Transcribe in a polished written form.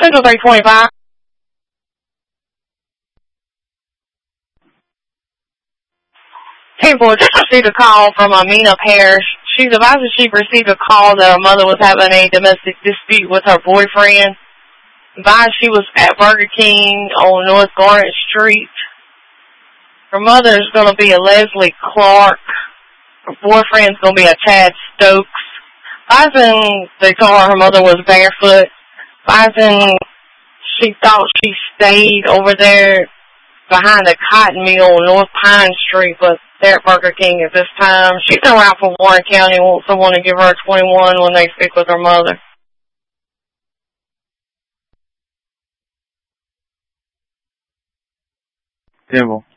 Central 325. People just received a call from Amina Parrish. She's advised she received a call that her mother was having a domestic dispute with her boyfriend. Advised she was at Burger King on North Garnet Street. Her mother is going to be a Leslie Clark. Her boyfriend's going to be a Chad Stokes. Advising they told her mother was barefoot. Advising she thought she stayed over there behind the cotton mill on North Pine Street, but they're at Burger King at this time. She's been around for Warren County, wants someone to give her 21 when they speak with her mother. Table.